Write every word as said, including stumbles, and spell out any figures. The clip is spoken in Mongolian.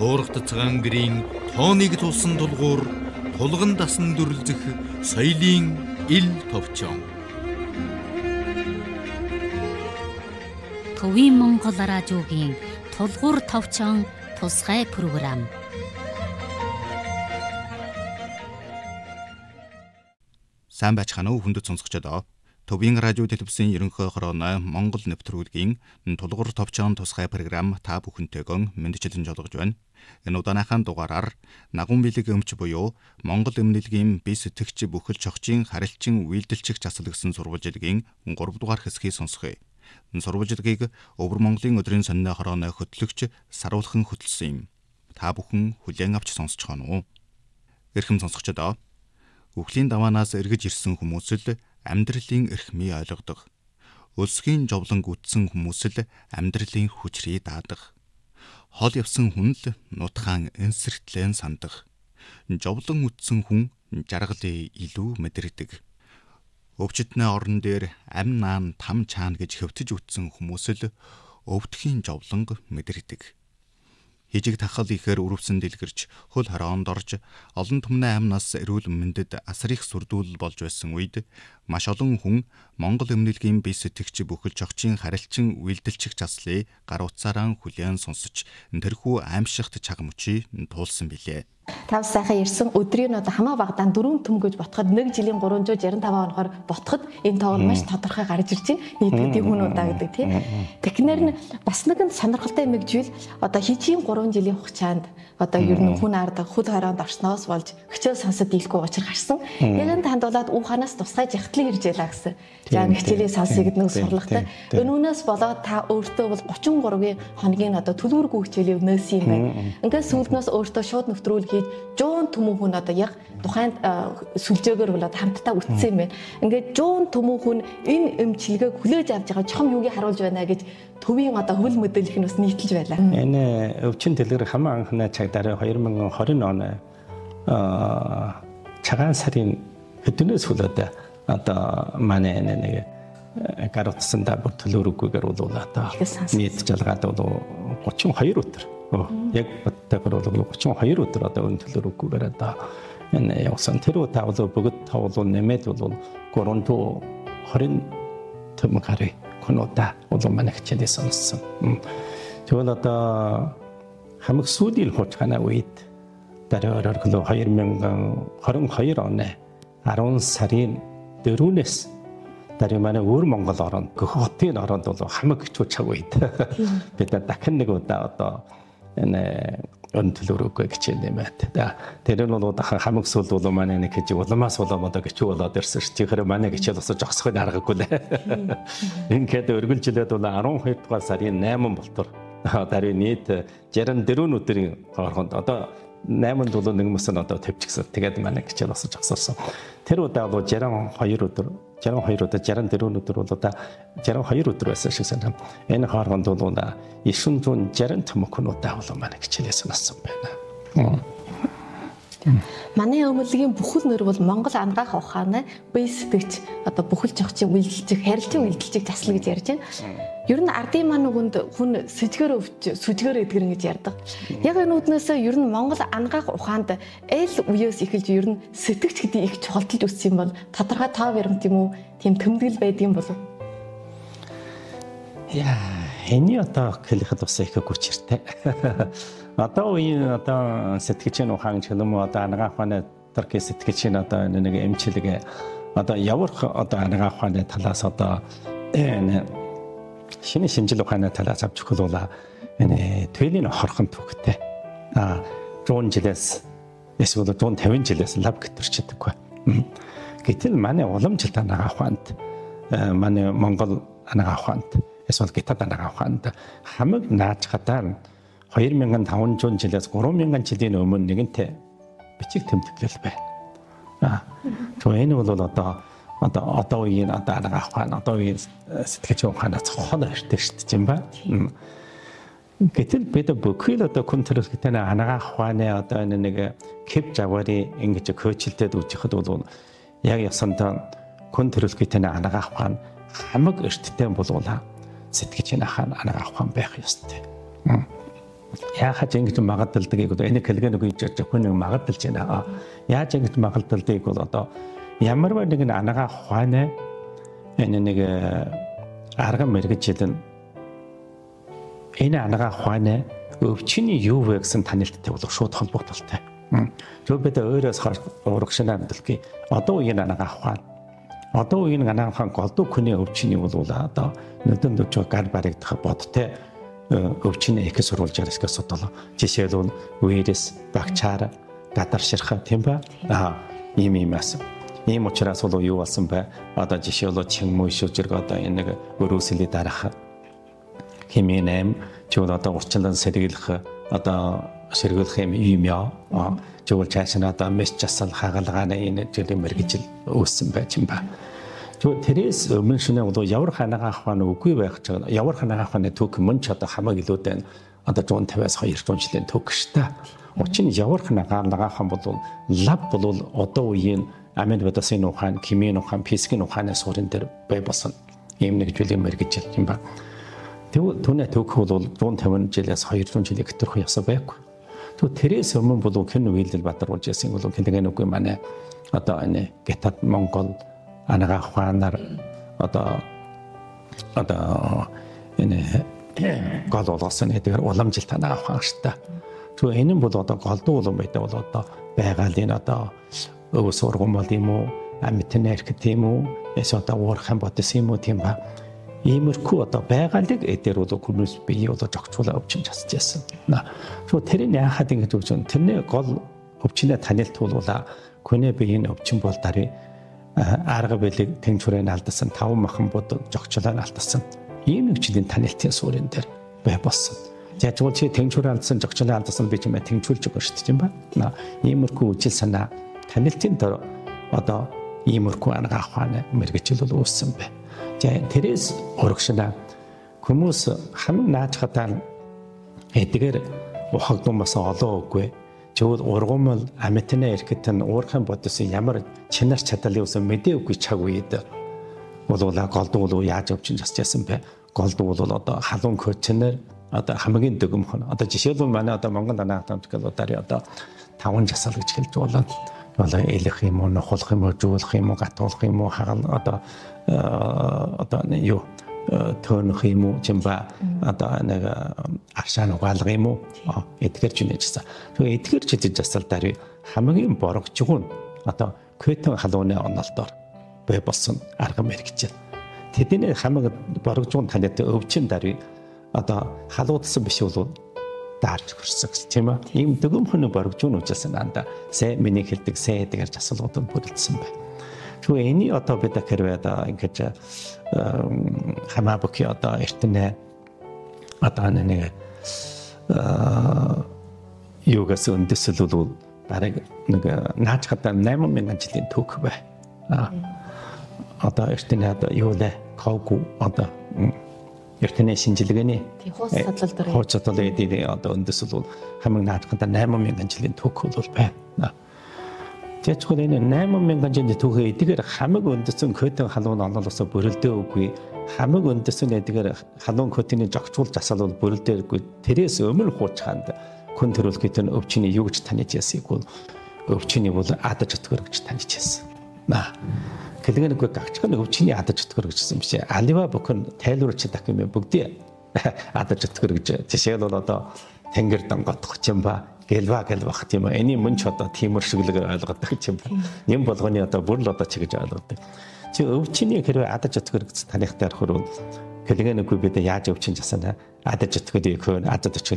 туурах цагаан гэрийн тооныг тулсан тулгуур, тулган дасан дүрлзэх соёлын ил товчон. Төвийн Монгол радиогийн тулгуур товчон тусгай програм. Сайн байцгаана уу хүндэт сонсогчдоо. Төвийн радио телевизийн ерөнхий хорооны Монгол нэвтрүүлгийн тулгуур товчон тусгай програм та бүхэнтэйгэн мэдчилэн жолгож байна. Энэ удааныхаа дугаараар нагуун билег өмч буюу Монгол эмнэлгийн бие сэтгэгч бүхэл чогчийн харилцан үйлдэлчих засал гэсэн сурвалжилгийн гурав дугаар хэсгийг сонсгоё. Энэ сурвалжилгийг Өвөр Монголын өдрийн сонины хорооны хөтлөгч Саруулхан хөтлсөн юм. Та бүхэн хүлээн авч сонсож байна уу? Эрхэм сонсогчдоо. Үхлийн даваанаас эргэж ирсэн хүмүүсэл амьдралын эрхмийг ойлгодог. Өлсгийн жовлон гүтсэн хүмүүсэл амьдралын хүчрийг даадаг. Хол явсан хүн л нутгаан энсэртлэн сандах. Жовлон үтсэн хүн жаргалыг илүү мэдэрдэг. Өвчтний орон дээр ам наан там чаана гэж хөвтөж үтсэн хүмүүсэл өвдхийн жовлонг мэдэрдэг. Хижиг тахал ихээр өрөвсөн дэлгэрч хөл хороонд орж олон түмний амнаас эрүүл мэндэд асар их сүрдүүл болж байсан үед маш олон хүн Монгол эмнэлгийн бие сэтгэгч бүхэл чогчийн харилцан үйлдэлчих заслыг гар утсаараа хүлээн сонсож тэрхүү аимшигт чаг мөчийг туулсан билээ. Тав сайхан ирсэн өдрийн одоо хамаа багдаан дөрвөн төм гэж ботход нэг жилийн гурван зуун жарим таван онохоор ботход энэ тоон маш тодорхой гарч ирж байна. Нийтгүүдийн хүн удаа гэдэг тийм. Тэгэхээр нь бас нэгэн сонирхолтой юм гэвэл одоо хижийн гурван жилийн хугацаанд одоо ер нь хүн ард хөл хороонд орсноос болж хичээл сонсод дийлгүй учир гарсан. Яг энэ хандуулаад ууханаас тусгай жахтлыг ирж ялаа гэсэн. За нэг хичээлийн сонсыг нэг сурлагтай. Өнөөнөөс болоод та өөртөө бол гучин гурван хоногийн одоо төлөвлөргүй хичээлийг нөөсөн юм байна. Ингээд сүүлднээс өөртөө шууд нэвтрүүлэг хийж жуун төмөн хүн одоо яг тухайн сүлжээгөр бол хамтдаа үтсэн юм байна. Ингээд жуун төмөн хүн энэ эмчилгээг хүлээж авч байгаа чухам юуг харуулж байна гэж төвийн одоо хөл мэдээлэл нь бас нийтэлж байлаа. Энэ өвчин дэлгэр хамаа анхны цагдаа хоёр мянган двадцать оны а цагаан сарын хэднээс хөлөөд одоо манай нэг гар утсандаа бүр төлөөрөггүйгээр бол одоо нийт жалгаад бол тридцать два өдөр. Яг бодтойгоор бол тридцать два өдөр одоо өн төлөөрөггүйгээр одоо энэ явсан. Тэр удаа бол бүгд тавлуу нэмээд бол тридцать төм гарыг конода бол манай хичээлээ сонссон. Тэгвэл одоо хамаг сүүлийн хугацааны үед дараагаар хоёр мянган двадцать two оны арван сарын дөрөвнөөс даруй манай өвөр Монгол оронд хотын оронд бол хамаг хичүү цаг үед бид дахин нэг удаа одоо энэ өн төлөөрөггүй гэж юм байна. Тэр нь бол хамаг сүлд бол манай нэг хижиг уламаас болоод одоо гिचүү болоод ирсэн ш. Тэгэхээр манай гिचэл бас жогсохыг аргагүй лээ. Ингээд өргөлжилээд бол арван хоёр дугаар сарын найман болтор даруй нийт жарим дөрвөн өдрийн хооронд одоо найман дулуу нэг мөсөн одоо тавьчихсан. Тэгээд манай гिचэл бас жогсорсон. Тэр удаа бол жарим хоёр өдөр жарим хоёр удаа жарим дөрвөн өдөр бол одоо жарим хоёр өдөр байсан шиг санаа. Энэ хооронд бол ишүүн зүүн жарим төмөкөн удаа бол манай гिचэлээс нассан байна. Манай өмөлгийн бүхэл нэр бол Монгол ангаах ухааны бие сэтгэгч одоо бүхэл жогчийн үйлдэлчих, харилцан үйлдэлчих засал гэж ярьж байна. Ер нь ардын маань нүгэнд хүн сэжгээр өвч, сүжгээр эдгэрэн гэж ярьдаг. Яг энэ үднээсээ ер нь Монгол ангаах ухаанд эл үеэс эхэлж ер нь сэтгэгч гэдэг их чухалчилж өссөн юм бол тодорхой тоо баримт юм уу, тийм тэмдэглэл байдсан болов? Яа, эний одоо хэлэхэд бас их хүчтэй. Одоо үеийн одоо сэтгэгчийн ухаан ч юм уу одоо ангаах ухааны Турки сэтгэгчийн одоо нэг эмчилгээ одоо явах одоо ангаах ухааны талаас одоо энэ шинэ шинжил ухааны талаас авч хөлөөлөө энэ твэлийн хорхон төгтэй а зуун жилээс эсвэл зуун тавин жилээс лаб гэтэрчдэггүй. Гэтэл манай уламжлалт ангаах ухаанд манай Монгол ангаах ухаанд эсвэл гитад ангаах ухаанд хамаг нааж хатаар two thousand five hundred жилээс three thousand жилийн өмнө нэгэнтээ бичиг тэмдэглэл байна. А тэгээ энэ бол одоо одоо одоо үеийн одоо ангаах ухаан одоо үеийн сэтгэгч ухаанаас хол өртөө шүү дээ юм ба. Гэтэл бид бүхэл одоо хүн төрөлхтэй ангаах ухааны одоо нэг кэп жавари ингэж хөөцөлдөд үжихэд бол яг ясандаа хүн төрөлхтэй ангаах ухаан хамаг өртөтэй болуулаа сэтгэгчийн ахаан ангаах ухаан байх ёстой. яахаж ингэж магадalдгийг одоо энэ хэлгэн нэг гэж хүн нэг магадalж байна. Яаж ингэж магадalдгийг бол одоо ямарваа нэгэн анагаа ухаанаа энэ нэг арга мэрэгжилэн энэ анагаа ухаанаа өвчний юу вэ гэсэн танилттай бол шууд холбогдолтой. Зөв бид өөрөөс хойш урагшнаа мэдэлгүй. Одоо үеийн анагаа ухаан. Одоо үеийн анагаа ухаан голдуу хүний өвчний бол одоо нүдэн дөж гар баригдах бодтой өвчний их сурвалж яриаска судал. Жишээлбэл вирус, бактериа, гадар ширхэг тийм ба. Аа ийм юм асан. Ийм учраас бол юу болсон бэ? Одоо жишээлбэл чиммүү шүжирг одоо энэ нэг өрөөсөлий дарах химийн чивэл одоо урчлан сэргийлэх одоо сэргийлэх юм юм яа. Чивэл чаашна одоо мэс часал хагалгааны энэ жилийн мэрэгжил үүссэн байж юм ба. Тэрээс өмнө шинэ одоо явар ханагаа ахван үгүй байх ч явар ханагаа ахваны төг мөн ч одоо хамаг илүүдэн одоо one fifty-аас two hundred жилийн төг штэ. Учир нь явар ханагаа лагахан бол лаб бол одоо үеийн амин бадасын ухаан, химийн ухаан, физикийн ухааны суурин дээр бай болсон. Ийм нэг жилийн мэрэгжил юм ба. Тэгвэл түүний төг бол one fifty жилээс two hundred жилийн гэторх ясаа байхгүй. Тэгвэл тэрээс өмнө бол хэн үйлдэл бадарулж ясан бол хэлгэн үгүй манай одоо энэ Гетад Монгол анагаа ухаанаар одоо одоо энэ гол болгосон гэдэг уламжилт анагаа ухаан шүү дээ. Тэгвэл энэ нь бол одоо голдуу улам байдаг бол одоо байгалийн одоо өв сургамал юм уу, амьтны эрх тийм үү, эсвэл одоо уурхан бодис юм уу тийм ба. Иймэрхүү одоо байгалыг эдэр бол хүмүүс бие бол жогчуулаа өвчин засаж байсан. Тэгвэл тэрийг яахад ингэж өгч тэрний гол өвчнөө танилтуулуулаа хүний биеийн өвчин бол дарыг арга билег тэнцвэрээ алдсан таван махан бод жогчлоо алдсан. Ийм нэг жилийн танилтын суурин дээр бай болсон. Жажгуул чи тэнцвэрээ алдсан жогчлоо алдсан би чимээ тэнцвүүлж өгөх шүү дээ юм ба. Иймэрхүү үжил санаа танилтын дор одоо иймэрхүү анагаа ухааны мэрэгжил бол үүссэн бай. Тэрээс урагшнаа хүмүүс хамаг нааж хатаа эдгээр ухагдсан бас олон үгүй. Зөвхөн ургамал амьтны эрхэт нь уурхан бодсон ямар чинар чадал юусан мэдээгүй чаг үед болоола голдуу бол яаж өвчин засчихсан бэ? Голдуу бол одоо халуун көчнөр одоо хамгийн дөгөмхөн. Одоо жишээлбэл манай одоо Монгол анагаатан төлөвлөөр одоо таван жасал гэж хэлж болоод болоо элэх юм уу, нухлах юм уу, жуулах юм уу, гатуулах юм уу, хагал одоо одоо юу төөнөх юм уу, чимба одоо нэг аршаа угаалга юм уу, эдгэрч нээжсэн. Тэгээ эдгэрч хийж засалдаар хамгийн борогжгун одоо Көтөн халууны онолдоор бай болсон арга мэрэгжил. Тэдний хамаг борогжгун таньд өвчин даруй одоо халуудсан биш бол даарч хөрсөн тийм ээ. Ийм дөгөмхөн борогжгун үжилсэн анда сэ миний хэлдэг сэ эдгэрч асуулгууд бүрэлдсэн байна. Тэгвэл эний одоо бид хэрвээ одоо ингэж хамаабки одоо эртнээ одоо нэг юугаас үндэслэл бараг нэг наач хатаа eight мянган жилийн төг бай. Одоо эртнээ одоо юу лээ каугу одоо эртнээ шинжилгээний хууц судлал дээр хууц судлал эдийн одоо үндэслэл хамаг наач хатаа eight мянган жилийн төг бол байна. Тэгэхгүй энэ eight мянган жилийн түүхээ эдгээр хамаг үндэсэн Көтөн халуун онолоосоо бүрэлдээ үгүй хамаг үндэсэн эдгээр халуун Көтөний жогчуул засал бол бүрэлдээгүй тэрээс өмнө хууч хаанд хүн төрөлхөд нь өвчний юу гэж таних ясыг бол өвчний бол адаж өтгөр гэж таних ясан. Наа хэлгэнэгүй гагчхан өвчний адаж өтгөр гэжсэн биш ээ. Аливаа бүхэн тайлбарч чадах юм бүгдээ адаж өтгөр гэж жишээл бол одоо тэнгэр донготох юм ба гэлва гэлвах тийм ээ. Эний мөн ч одоо тиймэр шиглэгээр ойлгодог юм ба. Юм болгоны одоо бүр л одоо чигэж ойлгодог. Чи өвчний хэрвээ адаж өтгөр гэж танихтай ярих хөрөв хэлгэнэгүй бид яаж өвчин жасана адаж өтгөд их хөө адаж өтгөд